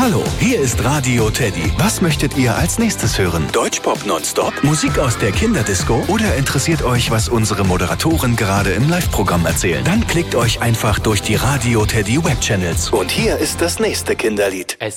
Hallo, hier ist Radio Teddy. Was möchtet ihr als nächstes hören? Deutschpop nonstop? Musik aus der Kinderdisco? Oder interessiert euch, was unsere Moderatoren gerade im Live-Programm erzählen? Dann klickt euch einfach durch die Radio Teddy Webchannels. Und hier ist das nächste Kinderlied.